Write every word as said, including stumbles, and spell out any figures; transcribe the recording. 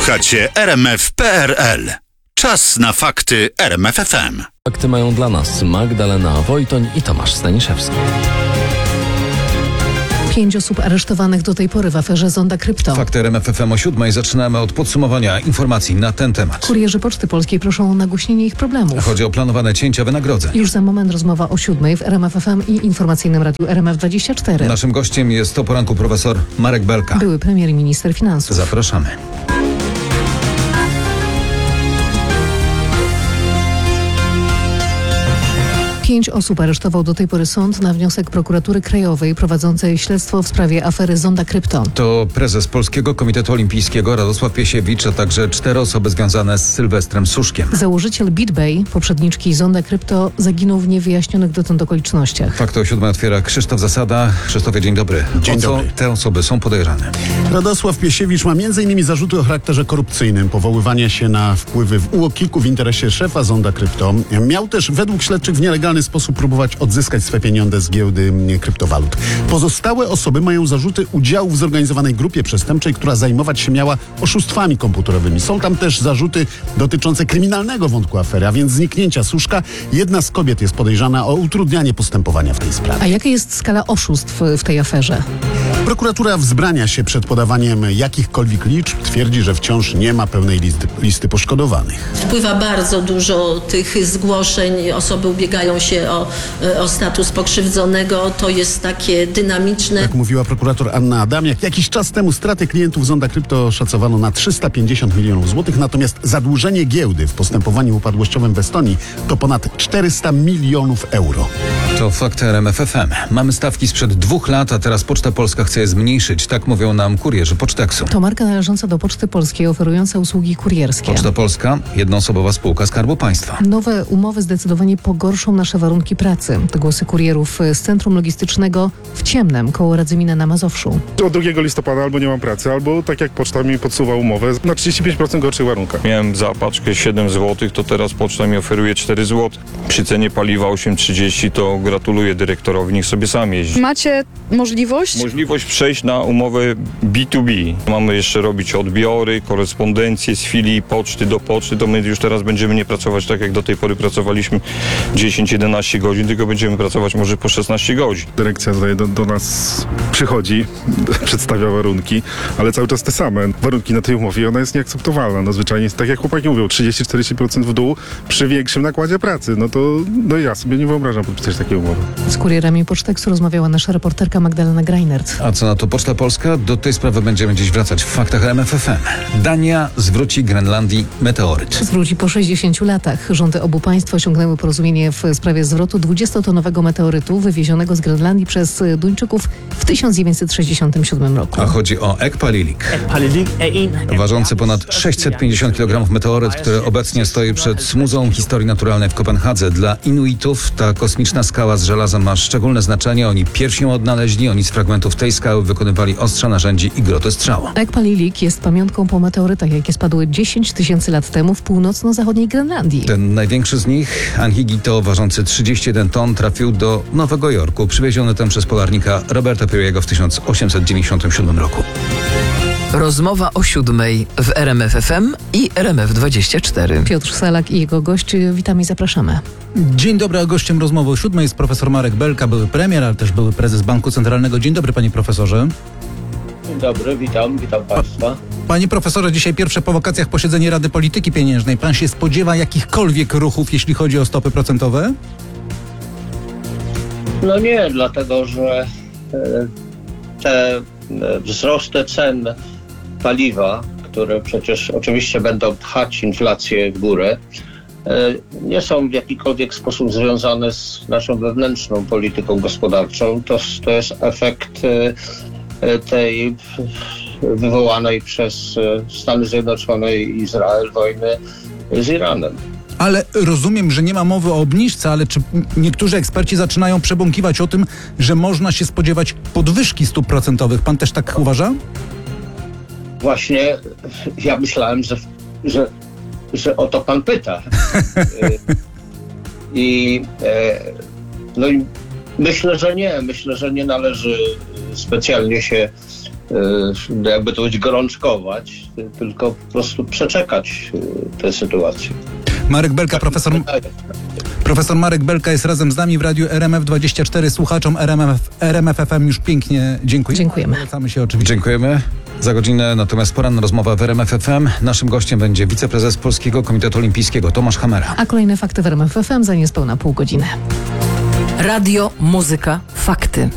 Słuchacie R M F kropka P R L. Czas na fakty R M F F M. Fakty mają dla nas Magdalena Wojtoń i Tomasz Staniszewski. Pięć osób aresztowanych do tej pory w aferze Zonda Krypto. Fakty R M F F M o siódmej. Zaczynamy od podsumowania informacji na ten temat. Kurierzy Poczty Polskiej proszą o nagłośnienie ich problemów. Chodzi o planowane cięcia wynagrodzeń. Już za moment rozmowa o siódmej w R M F F M i informacyjnym radiu R M F dwadzieścia cztery. Naszym gościem jest o poranku profesor Marek Belka. Były premier i minister finansów. Zapraszamy. Pięć osób aresztował do tej pory sąd na wniosek prokuratury krajowej prowadzącej śledztwo w sprawie afery Zonda Krypto. To prezes Polskiego Komitetu Olimpijskiego Radosław Piesiewicz, a także cztery osoby związane z Sylwestrem Suszkiem. Założyciel BitBay, poprzedniczki Zonda Krypto, zaginął w niewyjaśnionych dotąd okolicznościach. Fakty o siódmej otwiera Krzysztof Zasada. Krzysztofie, dzień dobry. Dzień o co dobry. te osoby są podejrzane? Radosław Piesiewicz ma między innymi zarzuty o charakterze korupcyjnym, powoływanie się na wpływy w U O K i K u w interesie szefa Zonda Krypto. Miał też według śledczych w nielegalny sposób próbować odzyskać swe pieniądze z giełdy kryptowalut. Pozostałe osoby mają zarzuty udziału w zorganizowanej grupie przestępczej, która zajmować się miała oszustwami komputerowymi. Są tam też zarzuty dotyczące kryminalnego wątku afery, a więc zniknięcia Suszka. Jedna z kobiet jest podejrzana o utrudnianie postępowania w tej sprawie. A jaka jest skala oszustw w tej aferze? Prokuratura wzbrania się przed podawaniem jakichkolwiek liczb. Twierdzi, że wciąż nie ma pełnej listy, listy poszkodowanych. Wpływa bardzo dużo tych zgłoszeń. Osoby ubiegają się o, o status pokrzywdzonego. To jest takie dynamiczne. Jak mówiła prokurator Anna Adamiak, jakiś czas temu straty klientów Zonda Krypto szacowano na trzysta pięćdziesiąt milionów złotych, natomiast zadłużenie giełdy w postępowaniu upadłościowym w Estonii to ponad czterysta milionów euro. To fakty R M F F M. Mamy stawki sprzed dwóch lat, a teraz Poczta Polska chce je zmniejszyć. Tak mówią nam kurierzy Poczteksu. To marka należąca do Poczty Polskiej, oferująca usługi kurierskie. Poczta Polska, jednoosobowa spółka Skarbu Państwa. Nowe umowy zdecydowanie pogorszą nasze warunki pracy. To głosy kurierów z Centrum Logistycznego w Ciemnem, koło Radzymina na Mazowszu. Od drugiego listopada albo nie mam pracy, albo tak jak poczta mi podsuwa umowę na trzydzieści pięć procent gorszych warunkach. Miałem za paczkę siedem złotych, to teraz poczta mi oferuje cztery złote. Przy cenie paliwa osiem trzydzieści to gratuluję dyrektorowi, niech sobie sam jeździ. Macie możliwość? Możliwość przejść na umowę B dwa B. Mamy jeszcze robić odbiory, korespondencję z filii poczty do poczty, to my już teraz będziemy nie pracować tak jak do tej pory pracowaliśmy dziesięć jedenaście godzin, tylko będziemy pracować może po szesnaście godzin. Dyrekcja tutaj do, do nas przychodzi, przedstawia warunki, ale cały czas te same. Warunki na tej umowie i ona jest nieakceptowalna. No zwyczajnie, tak jak chłopaki mówią, trzydzieści do czterdziestu procent w dół przy większym nakładzie pracy. No to no ja sobie nie wyobrażam podpisać takiej umowy. Z kurierami Poczteksu rozmawiała nasza reporterka Magdalena Greinert. A co na to Poczta Polska? Do tej sprawy będziemy dziś wracać w faktach R M F F M. Dania zwróci Grenlandii meteoryt. Zwróci po sześćdziesięciu latach. Rządy obu państw osiągnęły porozumienie w sprawie zwrotu dwudziestotonowego meteorytu wywiezionego z Grenlandii przez Duńczyków w tysiąc dziewięćset sześćdziesiątym siódmym roku. A chodzi o Ekpalilik. Ważący ponad sześćset pięćdziesiąt kilogramów meteoryt, który obecnie stoi przed Muzeum Historii Naturalnej w Kopenhadze. Dla Inuitów ta kosmiczna skała z żelaza ma szczególne znaczenie. Oni pierwsi ją odnaleźli, oni z fragmentów tej skały wykonywali ostrza narzędzi i groty strzału. Ekpalilik jest pamiątką po meteorytach, jakie spadły dziesięć tysięcy lat temu w północno-zachodniej Grenlandii. Ten największy z nich, Anhigito, ważący trzydzieści jeden ton, trafił do Nowego Jorku, przywieziony tam przez polarnika Roberta Peary'ego w tysiąc osiemset dziewięćdziesiątym siódmym roku. Rozmowa o siódmej w R M F F M i R M F dwadzieścia cztery. Piotr Salak i jego gość. Witamy i zapraszamy. Dzień dobry, a gościem rozmowy o siódmej jest profesor Marek Belka, były premier, ale też były prezes Banku Centralnego. Dzień dobry, panie profesorze. Dzień dobry, witam, witam państwa. Panie profesorze, dzisiaj pierwsze po wakacjach posiedzenie Rady Polityki Pieniężnej. Pan się spodziewa jakichkolwiek ruchów, jeśli chodzi o stopy procentowe? No nie, dlatego że te wzrosty cen paliwa, które przecież oczywiście będą pchać inflację w górę, nie są w jakikolwiek sposób związane z naszą wewnętrzną polityką gospodarczą. To, to jest efekt tej wywołanej przez Stany Zjednoczone i Izrael wojny z Iranem. Ale rozumiem, że nie ma mowy o obniżce, ale czy niektórzy eksperci zaczynają przebąkiwać o tym, że można się spodziewać podwyżki stóp procentowych? Pan też tak uważa? Właśnie ja myślałem, że, że, że o to pan pyta. I, no i myślę, że nie. Myślę, że nie należy specjalnie się e, jakby to powiedzieć, gorączkować, tylko po prostu przeczekać e, tę sytuację. Marek Belka, profesor, profesor Marek Belka jest razem z nami w radiu R M F dwadzieścia cztery. Słuchaczom R M F, R M F F M już pięknie dziękuję. Dziękujemy. Polecamy się oczywiście. Dziękujemy. Za godzinę natomiast poranna rozmowa w R M F F M. Naszym gościem będzie wiceprezes Polskiego Komitetu Olimpijskiego Tomasz Hamera. A kolejne fakty w R M F F M za niespełna pół godziny. Radio, muzyka, fakty.